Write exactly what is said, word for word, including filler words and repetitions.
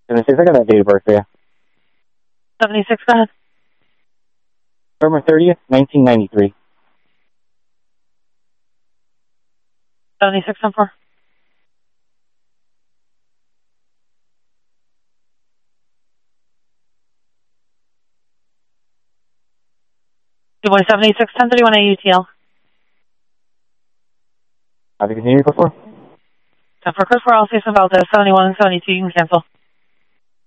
seventy-six, I got that date of birth for you. seventy-six, go ahead. November thirtieth, nineteen ninety-three. seventy-six, ten four. two one seventy-six, ten thirty-one A U T L. Have you continued before? ten four, Chris, we're all safe about the seventy-one and seventy-two, you can cancel.